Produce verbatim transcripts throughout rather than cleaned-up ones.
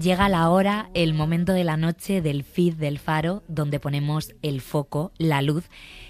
Llega la hora, el momento de la noche del feed del Faro, donde ponemos el foco, la luz,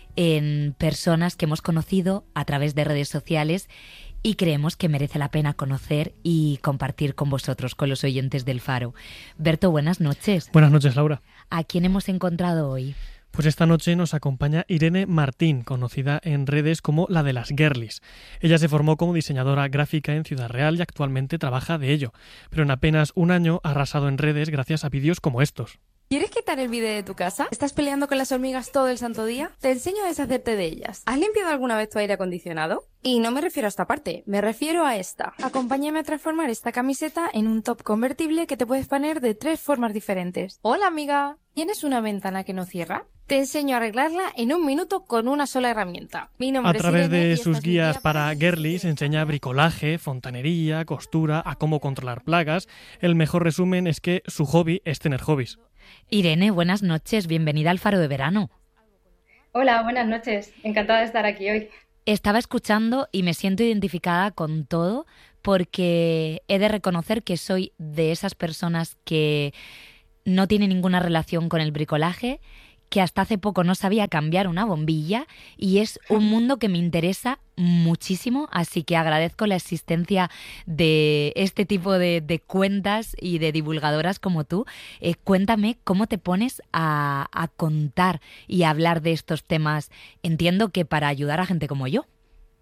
en personas que hemos conocido a través de redes sociales y creemos que merece la pena conocer y compartir con vosotros, con los oyentes del Faro. Berto, buenas noches. Buenas noches, Laura. ¿A quién hemos encontrado hoy? Pues esta noche nos acompaña Irene Martín, conocida en redes como la de las girlies. Ella se formó como diseñadora gráfica en Ciudad Real y actualmente trabaja de ello, pero en apenas un año ha arrasado en redes gracias a vídeos como estos. ¿Quieres quitar el vídeo de tu casa? ¿Estás peleando con las hormigas todo el santo día? Te enseño a deshacerte de ellas. ¿Has limpiado alguna vez tu aire acondicionado? Y no me refiero a esta parte, me refiero a esta. Acompáñame a transformar esta camiseta en un top convertible que te puedes poner de tres formas diferentes. Hola, amiga. ¿Tienes una ventana que no cierra? Te enseño a arreglarla en un minuto con una sola herramienta. Mi nombre A través es Irene de y sus esta es mi guías guía para girlies enseña bricolaje, fontanería, costura, a cómo controlar plagas. El mejor resumen es que su hobby es tener hobbies. Irene, buenas noches, bienvenida al Faro de Verano. Hola, buenas noches, encantada de estar aquí hoy. Estaba escuchando y me siento identificada con todo porque he de reconocer que soy de esas personas que no tienen ninguna relación con el bricolaje, que hasta hace poco no sabía cambiar una bombilla y es un mundo que me interesa muchísimo, así que agradezco la existencia de este tipo de, de cuentas y de divulgadoras como tú. Eh, cuéntame cómo te pones a, a contar y a hablar de estos temas, entiendo que para ayudar a gente como yo.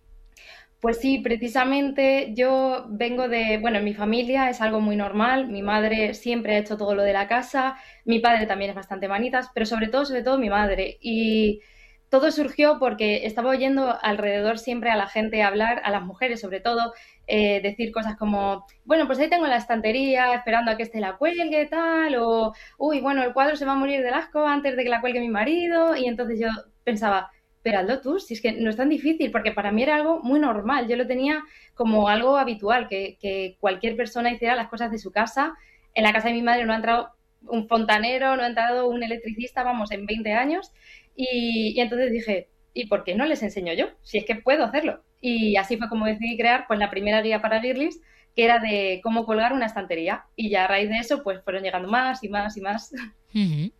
Pues sí, precisamente yo vengo de, bueno, en mi familia es algo muy normal, mi madre siempre ha hecho todo lo de la casa, mi padre también es bastante manitas, pero sobre todo, sobre todo mi madre. Y todo surgió porque estaba oyendo alrededor siempre a la gente hablar, a las mujeres sobre todo, eh, decir cosas como, bueno, pues ahí tengo la estantería esperando a que este la cuelgue, tal, o, uy, bueno, el cuadro se va a morir del asco antes de que la cuelgue mi marido, y entonces yo pensaba, pero hazlo tú, si es que no es tan difícil, porque para mí era algo muy normal, yo lo tenía como algo habitual, que, que cualquier persona hiciera las cosas de su casa. En la casa de mi madre no ha entrado un fontanero, no ha entrado un electricista, vamos, en veinte años, y, y entonces dije, ¿y por qué no les enseño yo? Si es que puedo hacerlo. Y así fue como decidí crear pues la primera guía para girlies, que era de cómo colgar una estantería, y ya a raíz de eso pues fueron llegando más y más y más. Uh-huh.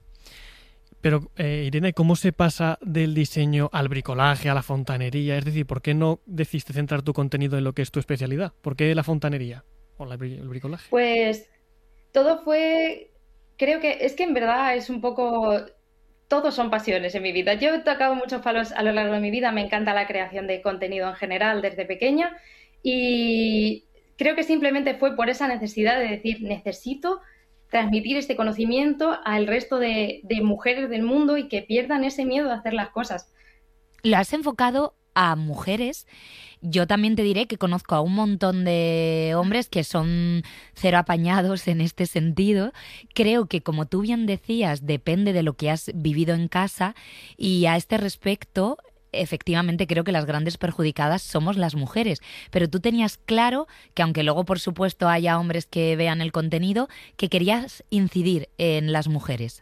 Pero, eh, Irene, ¿cómo se pasa del diseño al bricolaje, a la fontanería? Es decir, ¿por qué no decidiste centrar tu contenido en lo que es tu especialidad? ¿Por qué la fontanería o la, el bricolaje? Pues todo fue, creo que es que en verdad es un poco, todos son pasiones en mi vida. Yo he tocado muchos palos a lo largo de mi vida, me encanta la creación de contenido en general desde pequeña y creo que simplemente fue por esa necesidad de decir, necesito transmitir este conocimiento al resto de, de mujeres del mundo y que pierdan ese miedo a hacer las cosas. Lo has enfocado a mujeres. Yo también te diré que conozco a un montón de hombres que son cero apañados en este sentido. Creo que, como tú bien decías, depende de lo que has vivido en casa y a este respecto, efectivamente creo que las grandes perjudicadas somos las mujeres, pero tú tenías claro que aunque luego por supuesto haya hombres que vean el contenido, que querías incidir en las mujeres.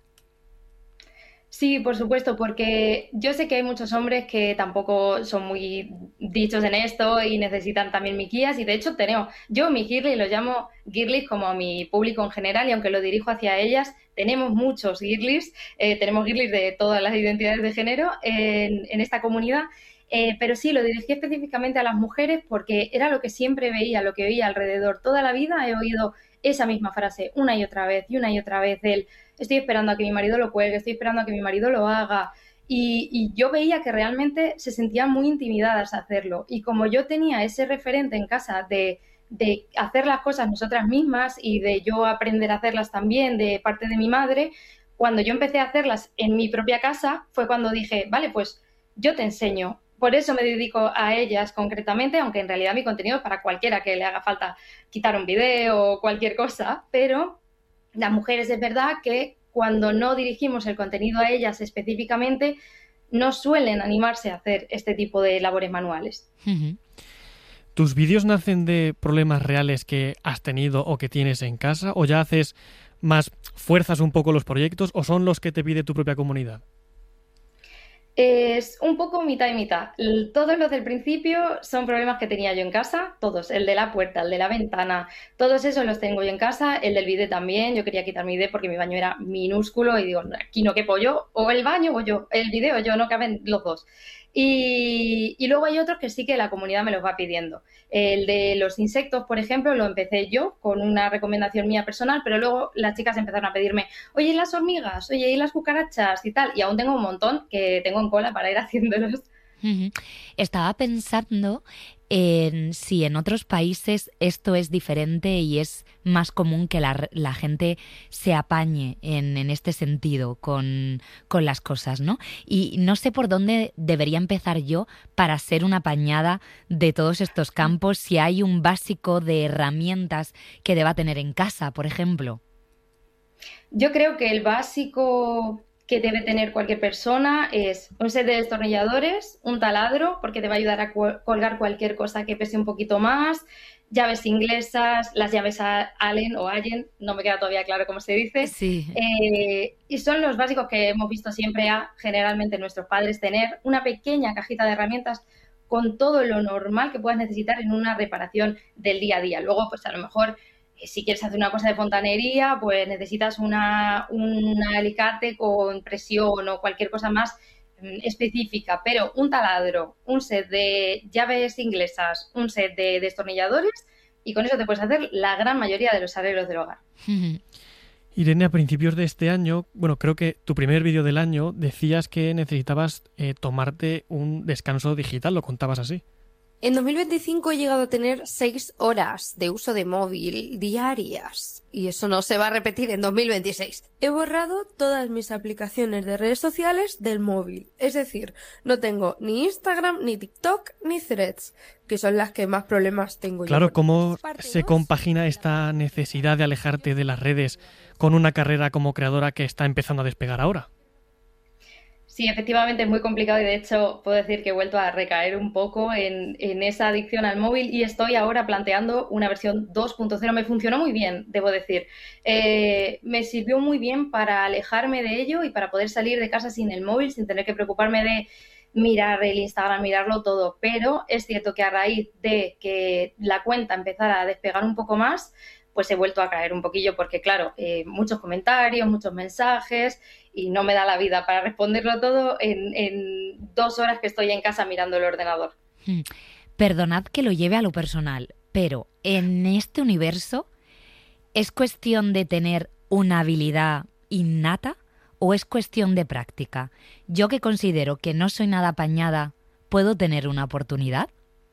Sí, por supuesto, porque yo sé que hay muchos hombres que tampoco son muy dichos en esto y necesitan también mis guías y de hecho tenemos, yo mi girly lo llamo girlies como a mi público en general y aunque lo dirijo hacia ellas, tenemos muchos girlies, eh, tenemos girlies de todas las identidades de género en, en esta comunidad, eh, pero sí, lo dirigí específicamente a las mujeres porque era lo que siempre veía, lo que veía alrededor. Toda la vida he oído esa misma frase una y otra vez y una y otra vez del estoy esperando a que mi marido lo cuelgue, estoy esperando a que mi marido lo haga. Y, y yo veía que realmente se sentían muy intimidadas a hacerlo. Y como yo tenía ese referente en casa de, de hacer las cosas nosotras mismas y de yo aprender a hacerlas también de parte de mi madre, cuando yo empecé a hacerlas en mi propia casa fue cuando dije, vale, pues yo te enseño. Por eso me dedico a ellas concretamente, aunque en realidad mi contenido es para cualquiera que le haga falta quitar un video o cualquier cosa, pero las mujeres es verdad que cuando no dirigimos el contenido a ellas específicamente, no suelen animarse a hacer este tipo de labores manuales. Uh-huh. ¿Tus vídeos nacen de problemas reales que has tenido o que tienes en casa? ¿O ya haces más, fuerzas un poco los proyectos o son los que te pide tu propia comunidad? Es un poco mitad y mitad. L- Todos los del principio son problemas que tenía yo en casa, todos. El de la puerta, el de la ventana, todos esos los tengo yo en casa. El del bidet también. Yo quería quitar mi bidet porque mi baño era minúsculo y digo, "No, aquí no quepo yo, o el baño o yo, el bidet o yo, no caben los dos". Y, y luego hay otros que sí que la comunidad me los va pidiendo. El de los insectos, por ejemplo, lo empecé yo con una recomendación mía personal, pero luego las chicas empezaron a pedirme, oye, ¿y las hormigas? Oye, ¿y las cucarachas? Y tal. Y aún tengo un montón que tengo en cola para ir haciéndolos. Ujú. Estaba pensando en si en otros países esto es diferente y es más común que la, r- la gente se apañe en, en este sentido con, con las cosas, ¿no? Y no sé por dónde debería empezar yo para ser una apañada de todos estos campos, si hay un básico de herramientas que deba tener en casa, por ejemplo. Yo creo que el básico que debe tener cualquier persona es un set de destornilladores, un taladro, porque te va a ayudar a cu- colgar cualquier cosa que pese un poquito más, llaves inglesas, las llaves a- Allen o Allen, no me queda todavía claro cómo se dice. Sí. Eh, y son los básicos que hemos visto siempre a generalmente nuestros padres tener, una pequeña cajita de herramientas con todo lo normal que puedas necesitar en una reparación del día a día. Luego, pues a lo mejor eh, si quieres hacer una cosa de fontanería, pues necesitas una, un alicate con presión o cualquier cosa más mm, específica, pero un taladro, un set de llaves inglesas, un set de destornilladores y con eso te puedes hacer la gran mayoría de los arreglos del hogar. Ujú. Irene, a principios de este año, bueno, creo que tu primer vídeo del año, decías que necesitabas eh, tomarte un descanso digital, lo contabas así. En dos mil veinticinco he llegado a tener seis horas de uso de móvil diarias y eso no se va a repetir en dos mil veintiséis. He borrado todas mis aplicaciones de redes sociales del móvil, es decir, no tengo ni Instagram, ni TikTok, ni Threads, que son las que más problemas tengo yo. Claro, con ¿cómo ellas. Parte se dos. compagina esta necesidad de alejarte de las redes con una carrera como creadora que está empezando a despegar ahora? Sí, efectivamente es muy complicado y de hecho puedo decir que he vuelto a recaer un poco en, en esa adicción al móvil y estoy ahora planteando una versión dos punto cero. Me funcionó muy bien, debo decir. Eh, me sirvió muy bien para alejarme de ello y para poder salir de casa sin el móvil, sin tener que preocuparme de mirar el Instagram, mirarlo todo. Pero es cierto que a raíz de que la cuenta empezara a despegar un poco más, pues he vuelto a caer un poquillo porque, claro, eh, muchos comentarios, muchos mensajes y no me da la vida para responderlo todo en, en dos horas que estoy en casa mirando el ordenador. Mm. Perdonad que lo lleve a lo personal, pero en este universo, ¿es cuestión de tener una habilidad innata o es cuestión de práctica? Yo, que considero que no soy nada apañada, ¿puedo tener una oportunidad?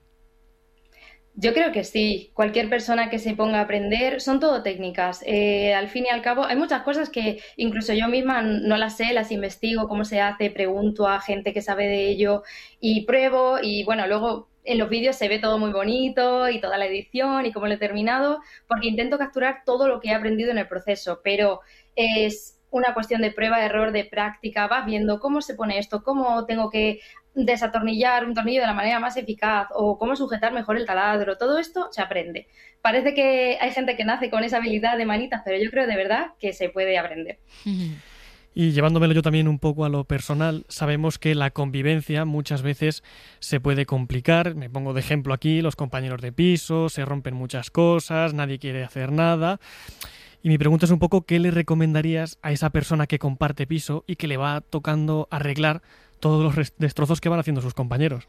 Yo creo que sí, cualquier persona que se ponga a aprender, son todo técnicas. Eh, al fin y al cabo, hay muchas cosas que incluso yo misma no las sé, las investigo, cómo se hace, pregunto a gente que sabe de ello y pruebo y bueno, luego en los vídeos se ve todo muy bonito y toda la edición y cómo lo he terminado, porque intento capturar todo lo que he aprendido en el proceso, pero es una cuestión de prueba, error, de práctica, vas viendo cómo se pone esto, cómo tengo que desatornillar un tornillo de la manera más eficaz o cómo sujetar mejor el taladro, todo esto se aprende. Parece que hay gente que nace con esa habilidad de manitas, pero yo creo de verdad que se puede aprender. Y llevándomelo yo también un poco a lo personal, sabemos que la convivencia muchas veces se puede complicar. Me pongo de ejemplo aquí, los compañeros de piso, se rompen muchas cosas, nadie quiere hacer nada. Y mi pregunta es un poco, ¿qué le recomendarías a esa persona que comparte piso y que le va tocando arreglar todos los res- destrozos que van haciendo sus compañeros?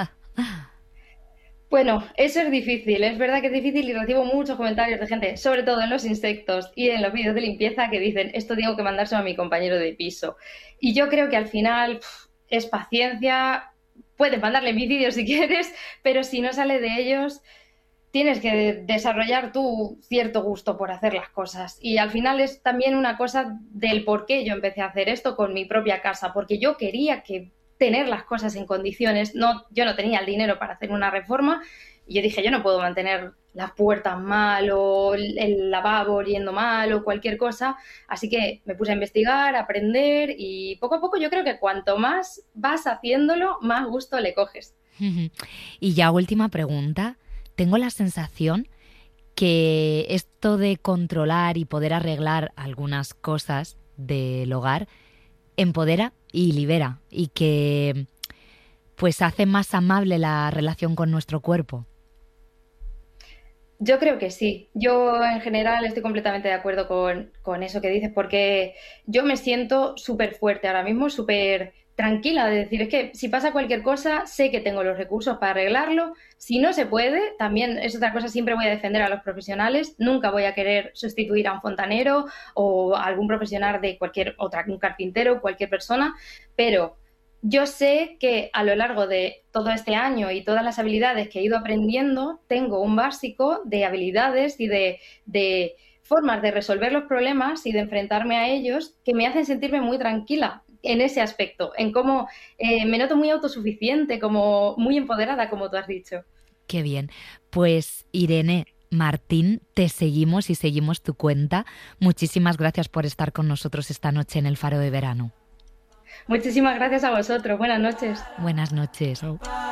Bueno, eso es difícil, es verdad que es difícil y recibo muchos comentarios de gente, sobre todo en los insectos y en los vídeos de limpieza, que dicen, esto tengo que mandárselo a mi compañero de piso. Y yo creo que al final pf, es paciencia, puedes mandarle mis vídeos si quieres, pero si no sale de ellos, tienes que desarrollar tú cierto gusto por hacer las cosas. Y al final es también una cosa del por qué yo empecé a hacer esto con mi propia casa, porque yo quería que tener las cosas en condiciones. No, yo no tenía el dinero para hacer una reforma y yo dije, yo no puedo mantener las puertas mal o el, el lavabo oliendo mal o cualquier cosa. Así que me puse a investigar, a aprender y poco a poco yo creo que cuanto más vas haciéndolo, más gusto le coges. Y ya última pregunta. Tengo la sensación que esto de controlar y poder arreglar algunas cosas del hogar empodera y libera y que pues hace más amable la relación con nuestro cuerpo. Yo creo que sí. Yo en general estoy completamente de acuerdo con, con eso que dices, porque yo me siento súper fuerte ahora mismo, súper tranquila de decir, es que si pasa cualquier cosa, sé que tengo los recursos para arreglarlo. Si no se puede, también es otra cosa, siempre voy a defender a los profesionales, nunca voy a querer sustituir a un fontanero o a algún profesional de cualquier otra, un carpintero, cualquier persona, pero yo sé que a lo largo de todo este año y todas las habilidades que he ido aprendiendo, tengo un básico de habilidades y de, de formas de resolver los problemas y de enfrentarme a ellos que me hacen sentirme muy tranquila en ese aspecto, en cómo eh, me noto muy autosuficiente, como muy empoderada, como tú has dicho. Qué bien. Pues Irene Martín, te seguimos y seguimos tu cuenta. Muchísimas gracias por estar con nosotros esta noche en el Faro de Verano. Muchísimas gracias a vosotros. Buenas noches. Buenas noches. Chao.